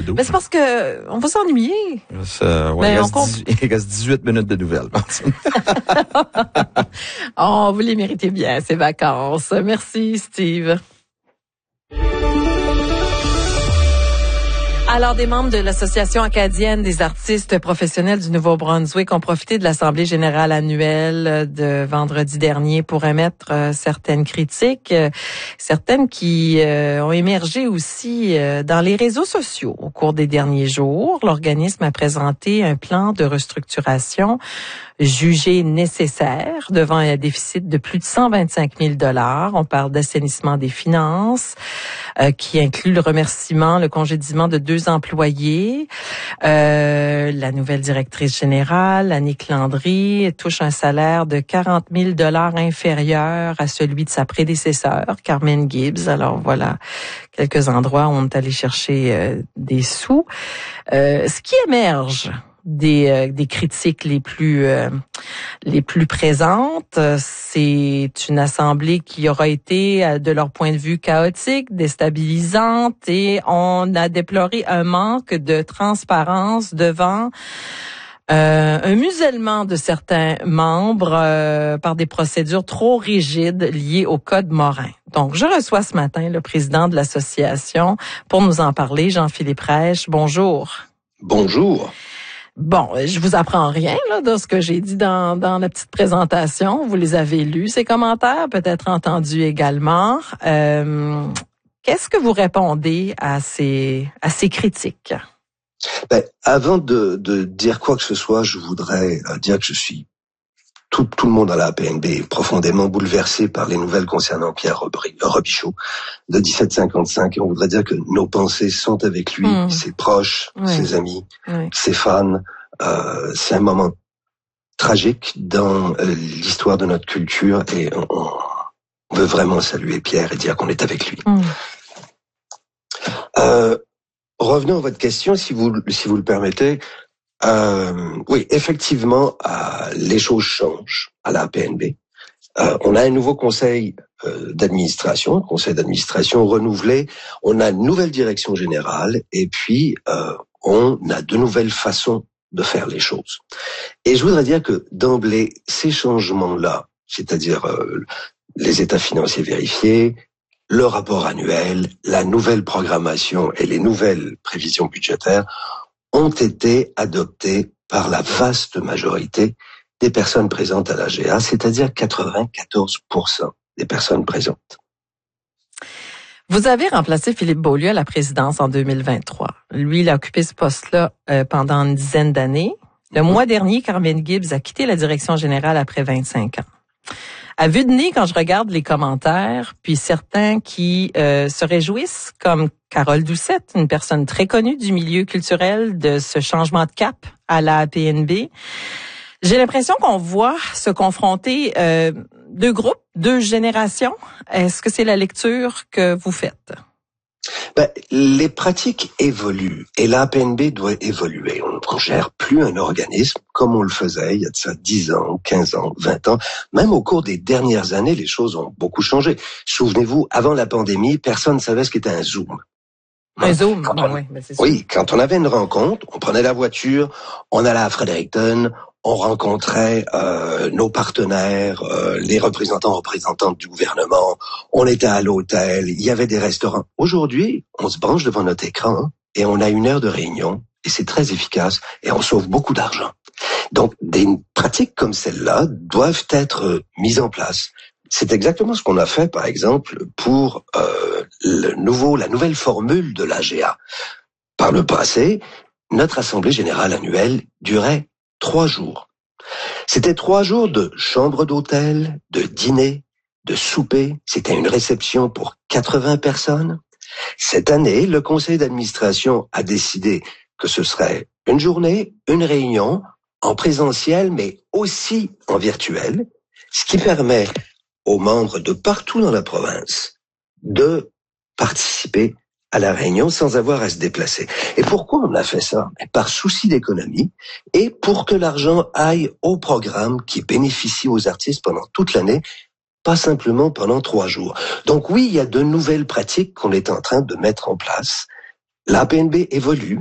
balado. Mais c'est parce que on va s'ennuyer. Il reste 18 minutes de nouvelles. Oh, vous les méritez bien, ces vacances. Merci, Steve. Alors, des membres de l'Association acadienne des artistes professionnels du Nouveau-Brunswick ont profité de l'Assemblée générale annuelle de vendredi dernier pour émettre certaines critiques, certaines qui ont émergé aussi dans les réseaux sociaux au cours des derniers jours. L'organisme a présenté un plan de restructuration jugé nécessaire devant un déficit de plus de 125 000 $. On parle d'assainissement des finances qui inclut le remerciement, le congédiement de 2 employés. La nouvelle directrice générale, Annick Landry, touche un salaire de 40 000 $ inférieur à celui de sa prédécesseur, Carmen Gibbs. Alors voilà, quelques endroits où on est allé chercher des sous. Ce qui émerge des critiques les plus présentes, c'est une assemblée qui aura été, de leur point de vue, chaotique, déstabilisante, et on a déploré un manque de transparence devant un musellement de certains membres par des procédures trop rigides liées au Code Morin. Donc, je reçois ce matin le président de l'association pour nous en parler, Jean-Philippe Rèche. Bonjour. Bonjour. Bon, je vous apprends rien là de ce que j'ai dit dans la petite présentation. Vous les avez lus, ces commentaires, peut-être entendus également. Qu'est-ce que vous répondez à ces critiques? Avant de dire quoi que ce soit, je voudrais dire que je suis tout le monde à la APNB est profondément bouleversé par les nouvelles concernant Pierre Robichaud de 1755, et on voudrait dire que nos pensées sont avec lui, ses proches, ses amis, ses fans. C'est un moment tragique dans l'histoire de notre culture, et on veut vraiment saluer Pierre et dire qu'on est avec lui. Revenons à votre question, si vous le permettez. Oui, effectivement, les choses changent à la APNB. On a un nouveau conseil d'administration, un conseil d'administration renouvelé. On a une nouvelle direction générale, et puis on a de nouvelles façons de faire les choses. Et je voudrais dire que d'emblée, ces changements-là, c'est-à-dire les états financiers vérifiés, le rapport annuel, la nouvelle programmation et les nouvelles prévisions budgétaires ont été adoptés par la vaste majorité des personnes présentes à l'AGA, c'est-à-dire 94% des personnes présentes. Vous avez remplacé Philippe Beaulieu à la présidence en 2023. Lui, il a occupé ce poste-là pendant une dizaine d'années. Le mois dernier, Carmen Gibbs a quitté la direction générale après 25 ans. À vue de nez, quand je regarde les commentaires, puis certains qui se réjouissent, comme Carole Doucette, une personne très connue du milieu culturel, de ce changement de cap à la APNB, j'ai l'impression qu'on voit se confronter 2 groupes, 2 générations. Est-ce que c'est la lecture que vous faites? Les pratiques évoluent et la APNB doit évoluer. On ne gère plus un organisme comme on le faisait il y a de ça 10 ans, 15 ans, 20 ans. Même au cours des dernières années, les choses ont beaucoup changé. Souvenez-vous, avant la pandémie, personne ne savait ce qu'était un Zoom. Un Zoom, c'est ça. Oui, quand on avait une rencontre, on prenait la voiture, on allait à Fredericton, on rencontrait nos partenaires, les représentantes du gouvernement, on était à l'hôtel, il y avait des restaurants. Aujourd'hui, on se branche devant notre écran et on a 1 heure de réunion, et c'est très efficace, et on sauve beaucoup d'argent. Donc, des pratiques comme celle-là doivent être mises en place. C'est exactement ce qu'on a fait, par exemple, pour la nouvelle formule de l'AGA. Par le passé, notre assemblée générale annuelle durait 3 jours. C'était 3 jours de chambre d'hôtel, de dîner, de souper. C'était une réception pour 80 personnes. Cette année, le conseil d'administration a décidé que ce serait une journée, une réunion en présentiel, mais aussi en virtuel, ce qui permet aux membres de partout dans la province de participer à la réunion sans avoir à se déplacer. Et pourquoi on a fait ça? Par souci d'économie et pour que l'argent aille au programme qui bénéficie aux artistes pendant toute l'année, pas simplement pendant 3 jours. Donc oui, il y a de nouvelles pratiques qu'on est en train de mettre en place. La APNB évolue.